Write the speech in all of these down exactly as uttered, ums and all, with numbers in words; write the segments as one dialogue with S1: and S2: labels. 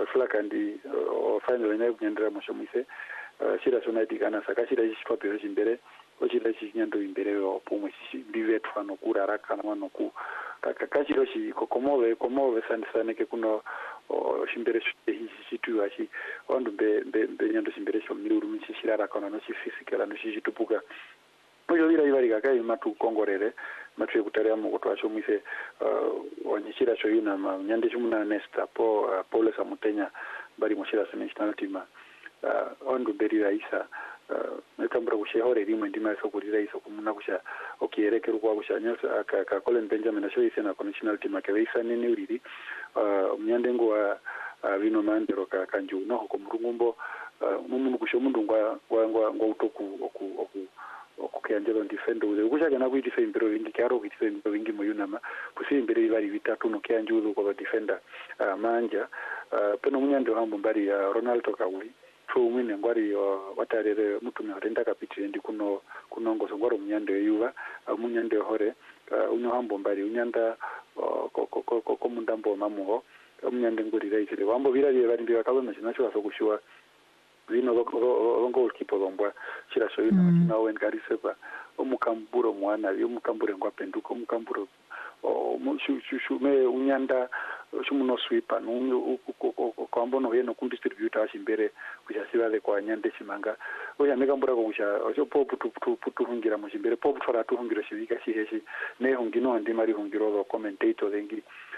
S1: flaka ndi o final ina kunyandira mushomise shira sonati kana saka shira chitwapero chimbere ochira chinyando imbere yo pomwe bivet fano kurara kana mano ku kakachiro chi kokomove komove sandisaneke kuno chimbere chitu achi wandu be be nyando chimbere cho miuru michishirara kana no chifisikala no chichitupuka oyo vira ivari kakai matu kongorere matu ekutaria mu kutwacho mwise wanyishira cho yuna nyande chimuna nesta po pole samutenya bari moshira national team wandu beri raisa nekambra kushehore rimwe ndima so kuri raisa kumuna kusha okierekera kwa kusha nyosa ka Colin Benjamin asho isena national team akaisa nini uriri myande ngo wa vino mandero ka kanju no ko murungumbo umuntu kusho mundu ngwa ngwa ngwa utoku oku oku okukenjelo defender uze kushaka na kuiti fembero vingi karo kuiti fembero vingi moyunama kusi imbere bari bitatu no kyanjuzo kwa defender manja peno munyando hambo mbari ya Ronaldo kawi tu mwine ngwari watarere mutu mwarenda kapitire ndi kuno kunongozo ngwaro munyando yuva munyando hore unyo hambo mbari unyanda ko ko ko ko mundambo mamuho munyando ngori raitire wambo birari bari ndi bakabona chinacho asokushwa vino longo kipo lombwa chira so yuna mm. na wen gariseba omukamburo mwana yomukambure ngwa penduko omukamburo o shu shu me unyanda shumuno sweeper no kwambo no yeno ku distributor ashimbere kushasiba le kwa nyande chimanga oya megambura ko kusha ocho popu tu putu hungira mu shimbere popu fara tu hungira shibika shiheshi ne hungino ndi mari hungiro lo commentator lengi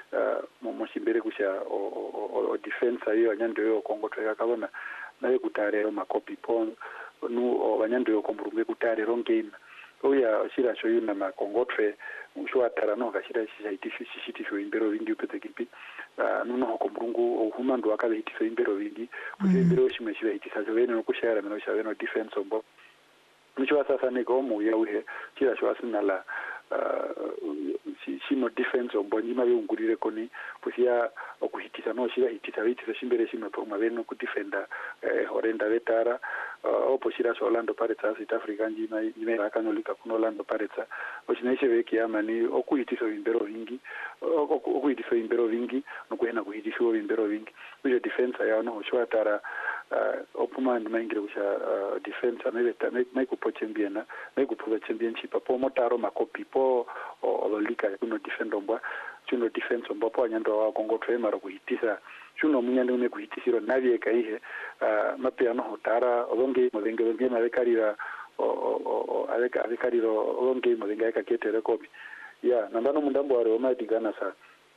S1: mu shimbere kusha o defense ayo nyande yo kongo tweka kabona naye kutarero makopi pon nu banyando yo komburumwe kutarero game oya shira cho yuna makongotwe ushwa tarano kashira shishaitisho shishitisho imbero vingi upete kipi nuno komburungu ohumando akabe hitisho imbero vingi kuze imbero shimwe shiba hitisa zovene no kushara meno shaveno defense ombo nicho sasa nego mu ya uhe shira cho asinala shino defense ombo nyima yungurire koni kusia okuhitisa no shira hitisa hitisa shimbere shimwe poma beno ku defender eh horenda vetara opo shira so Orlando Pirates South Africa njima njima akanolika kuno Orlando Pirates ochinaishe veki amani okuhitisa imbero vingi okuhitisa imbero vingi nokuhena kuhitisa imbero vingi ujo defense ya no shwatara opuma ndimangire kusha defense ameveta naikupo champion naikupo championship po motaro makopi po ololika kuno defender mbwa chuno defense mbwa po anyando wa Kongo twemara kuhitisa chuno munyande une kuhitisiro navye kaihe mapiano hotara olonge modenge longe navekarira o aleka avekariro olonge modenge akaketere kobi ya nandano mundambo waro madigana sa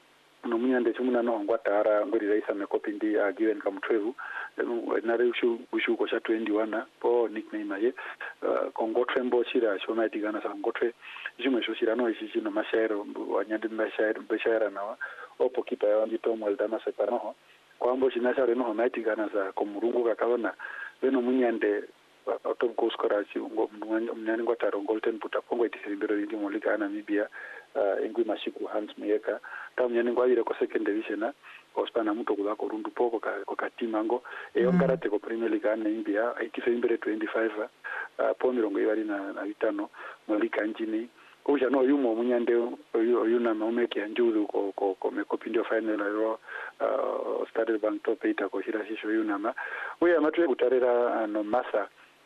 S1: no munyande chumuna no ngwatara ngori raisa mekopi ndi uh, given kamtwevu nare ushu ushu ko sha twenty-one po nickname aye uh, kongo trembo chira shoma digana sa ngotwe jumwe sho chira no ishi chino mashairo wanyande mashairo beshaira nawa opo kipa ya ndito mwaldama separa no kwambo chinashare no matigana za komurungu kakabona beno munyande top goal scorer chi ngo munyande ngwatara golden buta pongo itisimbero ndi molika Namibia uh, engwi mashiku Hans Muyeka tamunyane ngwabire ko second division ospana muto kula ko rundu poko ka ko katimango e ongarate ko Premier League Namibia itisimbere twenty-five uh, pomirongo ibari na na bitano molika njini kuja no yumo munyande yuna maumeke anjuzu ko ko ko mekopi ndio final ro uh, started bank top eight ko shira shisho yuna ma uya matwe kutarera no masa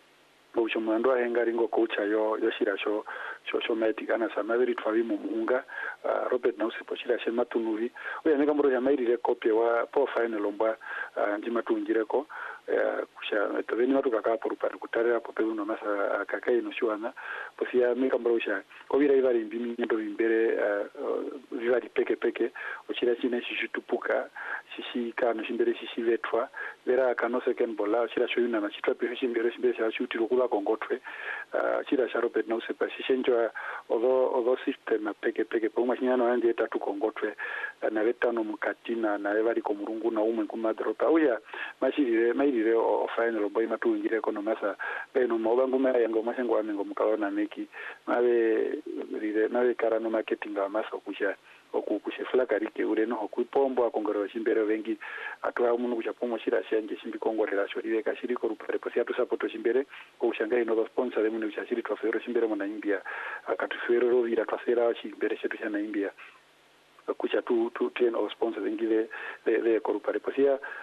S1: ucho mwando ahenga ngo coach yo yoshira sho sho sho meti kana samaveri twavi mumunga uh, Robert Nausipo shira shema tunuvi uya neka mboro ya mairi copy wa po final omba uh, njima tungireko uh, kusha toveni watu kaka poru par kutarera pope no masa uh, kakai no shwana posia meka mboro sha ovira ivari mbimi ndo imbere uh, vivari peke peke ochira chine shitupuka shishi kana shimbere shishi vetwa vera kano second bola shira shoyuna na chitwa pe shimbere shimbere sha shutiro kula kongotwe uh, chira sha Robert Nausipo shishenjwa odo odo system peke peke poma chinyano andi etatu kongotwe uh, na vetano mukatina na evari komurungu na umwe kumadropa uya mashirire mairire o final boy matungire kono masa beno mobangu ma yango mashengo amengo mukaona meki mave rire mave karano marketing amasa kusha okukushefula karike ureno okupombo akongoro chimbere vengi atwa umuntu kuchapomo shira shanje shimbi kongorera shoriwe kashiri ko rupare posi atu support chimbere ko ushanga ino sponsor emu kuchashiri twafero chimbere mona India akatufero rovira twasera chimbere chetu cha India kucha tu tu ten o sponsor vengi le le ko rupare posi